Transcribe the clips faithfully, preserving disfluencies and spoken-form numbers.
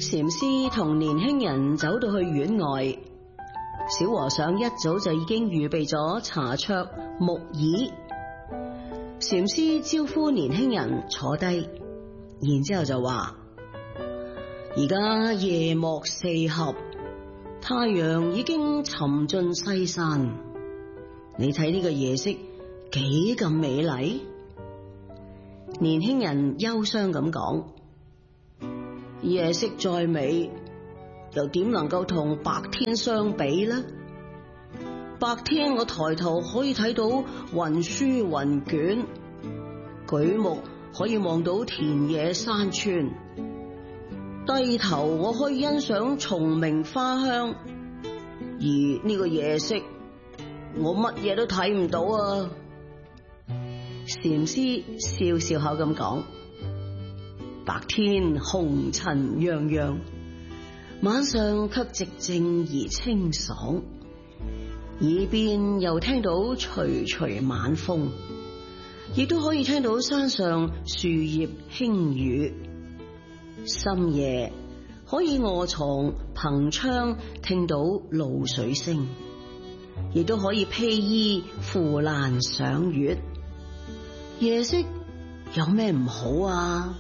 禪師同年輕人走到去院外，小和尚一早就已經預備咗茶桌木椅。禪師招呼年輕人坐低，然之後就話：而家夜幕四合，太陽已經沉進西山，你睇呢個夜色幾咁美麗？年輕人憂傷咁講：夜色再美，又點能夠同白天相比呢？白天我抬頭可以睇到雲舒雲捲，舉目可以望到田野山川，低頭我可以欣賞蟲鳴花香，而呢個夜色我乜嘢都睇唔到啊！禪師笑笑口咁講：白天紅塵泱泱，晚上卻寂靜而清爽，耳邊又聽到徐徐晚風，亦都可以聽到山上樹葉輕語。深夜可以臥床憑窗聽到露水聲，亦都可以披衣扶欄賞月。夜色有咩唔好啊？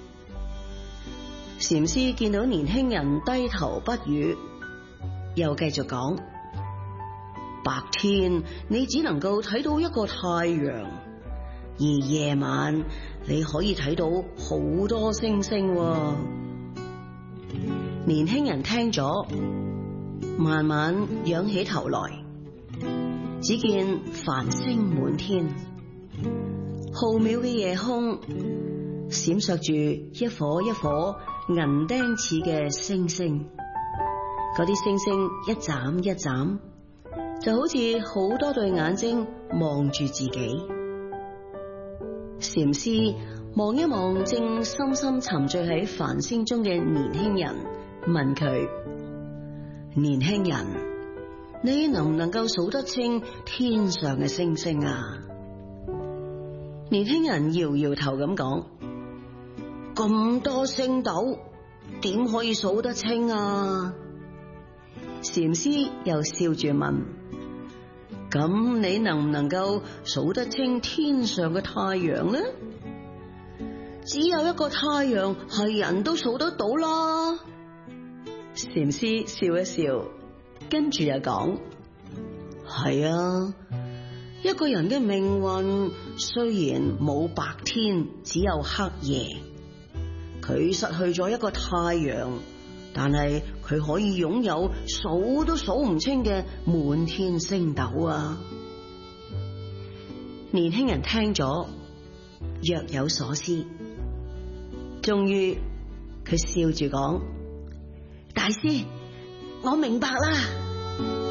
禪師見到年輕人低頭不語，又繼續講：白天你只能夠睇到一個太陽，而夜晚你可以睇到好多星星喎。年輕人聽咗，慢慢仰起頭來，只見繁星滿天，浩渺嘅夜空閃爍住一顆一顆銀釘似嘅星星，嗰啲星星一眨一眨，就好似好多對眼睛望住自己。禪師望一望正深深沉醉喺繁星中嘅年輕人，問佢：年輕人，你能唔能夠數得清天上嘅星星啊？年輕人搖搖頭咁講：咁多星斗，點可以數得清啊？禪師又笑住問：咁你能唔能夠數得清天上嘅太陽呢？只有一個太陽係人都數得到啦。禪師笑一笑，跟住又講：係啊，一個人嘅命運雖然冇白天，只有黑夜，佢失去咗一個太陽，但係佢可以擁有數都數唔清嘅滿天星斗啊！年輕人聽咗，若有所思，終於佢笑住講：大師，我明白啦。